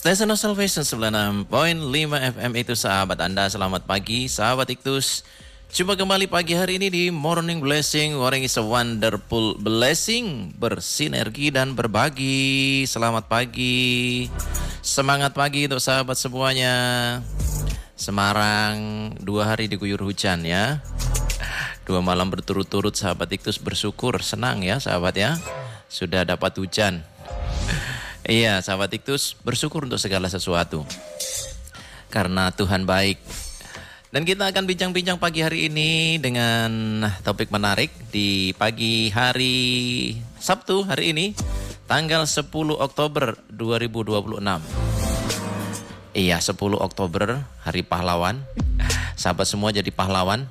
Station of Salvation 96.5 FM itu sahabat Anda. Selamat pagi sahabat Iktus. Jumpa kembali pagi hari ini di Morning Blessing. Morning is a wonderful blessing. Bersinergi dan berbagi. Selamat pagi. Semangat pagi untuk sahabat semuanya. Semarang 2 hari diguyur hujan ya. 2 malam berturut-turut sahabat Iktus bersyukur. Senang ya sahabat ya. Sudah dapat hujan. Iya sahabat Iktus bersyukur untuk segala sesuatu. Karena Tuhan baik. Dan kita akan bincang-bincang pagi hari ini dengan topik menarik di pagi hari Sabtu hari ini, tanggal 10 Oktober 2026. Iya, 10 Oktober, Hari Pahlawan. Sahabat semua jadi pahlawan.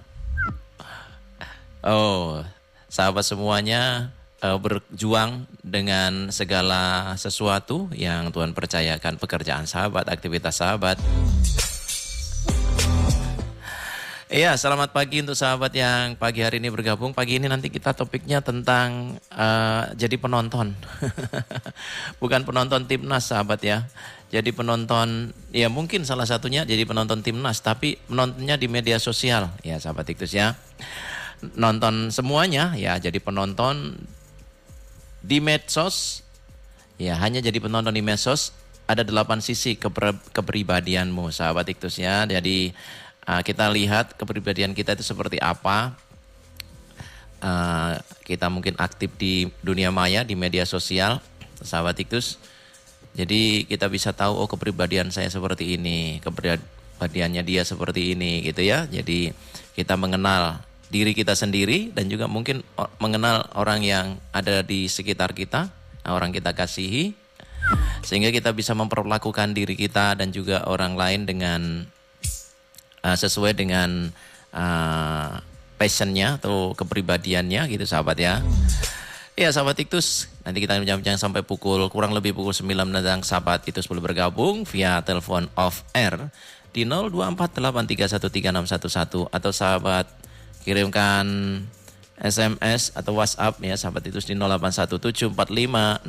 Oh, sahabat semuanya berjuang dengan segala sesuatu yang Tuhan percayakan, pekerjaan sahabat, aktivitas sahabat. Iya, selamat pagi untuk sahabat yang pagi hari ini bergabung. Pagi ini nanti kita topiknya tentang jadi penonton. Bukan penonton timnas sahabat ya. Jadi penonton, ya mungkin salah satunya jadi penonton timnas, tapi penontonnya di media sosial. Ya sahabat Iktus ya. Nonton semuanya ya, jadi penonton di medsos. Ya, hanya jadi penonton di medsos. Ada 8 sisi kepribadianmu sahabat Iktus ya. Jadi kita lihat kepribadian kita itu seperti apa. Kita mungkin aktif di dunia maya, di media sosial, sahabat Iktus. Jadi kita bisa tahu, oh kepribadian saya seperti ini, kepribadiannya dia seperti ini gitu ya. Jadi kita mengenal diri kita sendiri dan juga mungkin mengenal orang yang ada di sekitar kita, orang kita kasihi. Sehingga kita bisa memperlakukan diri kita dan juga orang lain dengan sesuai dengan passionnya atau kepribadiannya gitu sahabat ya. Ya sahabat Iktus, nanti kita bincang-bincang sampai kurang lebih pukul 9 mendatang. Sahabat Iktus boleh bergabung via telepon off air di 0248313611 atau sahabat kirimkan SMS atau WhatsApp ya sahabat Iktus di 0817450556.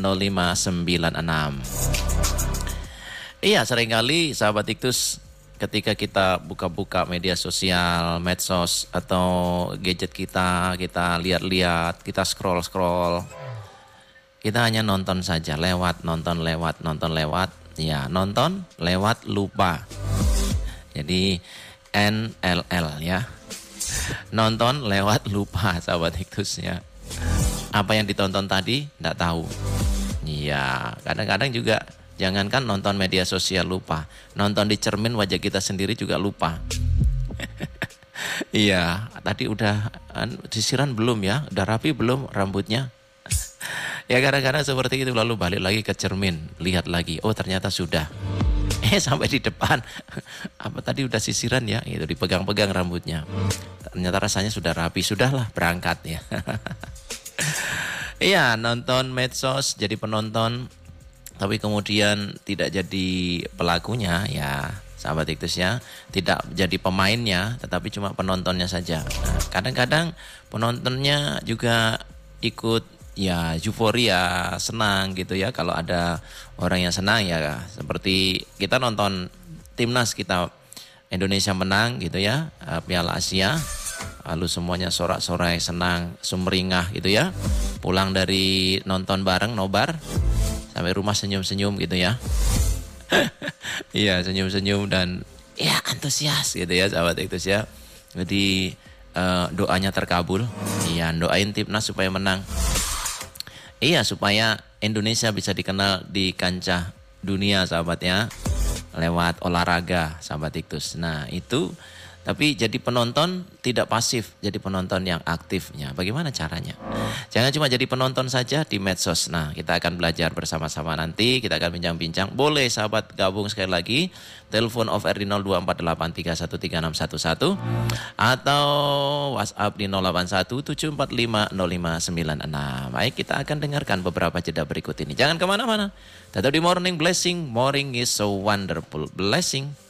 Iya, seringkali sahabat Iktus ketika kita buka-buka media sosial, medsos, atau gadget kita lihat-lihat, kita scroll-scroll. Kita hanya nonton saja, nonton lewat. Ya, nonton, lewat, lupa. Jadi NLL ya. Nonton, lewat, lupa, sahabat Iktus ya. Apa yang ditonton tadi, enggak tahu. Iya, kadang-kadang juga jangankan nonton media sosial lupa, nonton di cermin wajah kita sendiri juga lupa. Iya, tadi udah sisiran belum ya? Udah rapi belum rambutnya? Ya kadang-kadang seperti itu, lalu balik lagi ke cermin, lihat lagi, oh ternyata sudah. Sampai di depan, apa tadi udah sisiran ya? Itu dipegang-pegang rambutnya. Ternyata rasanya sudah rapi, sudahlah berangkat ya. Iya, nonton medsos, jadi penonton. Tapi kemudian tidak jadi pelakunya ya sahabat Iktus ya. Tidak jadi pemainnya tetapi cuma penontonnya saja. Nah, kadang-kadang penontonnya juga ikut ya euforia, senang gitu ya. Kalau ada orang yang senang ya, seperti kita nonton timnas kita, Indonesia menang gitu ya, Piala Asia. Lalu semuanya sorak-sorai, senang, sumringah gitu ya. Pulang dari nonton bareng nobar, sampai rumah senyum-senyum gitu ya. Iya, senyum-senyum dan ya antusias gitu ya sahabat Iktus ya. Jadi doanya terkabul. Iya, doain timnas supaya menang. Iya, supaya Indonesia bisa dikenal di kancah dunia sahabat ya. Lewat olahraga sahabat Iktus. Nah itu, tapi jadi penonton tidak pasif, jadi penonton yang aktifnya. Bagaimana caranya? Jangan cuma jadi penonton saja di medsos. Nah, kita akan belajar bersama-sama nanti. Kita akan bincang-bincang. Boleh sahabat gabung sekali lagi. Telepon off air di 0248313611 atau WhatsApp di 0817450596. Baik, kita akan dengarkan beberapa jeda berikut ini. Jangan kemana-mana. Tetap di Morning Blessing. Morning is so wonderful blessing.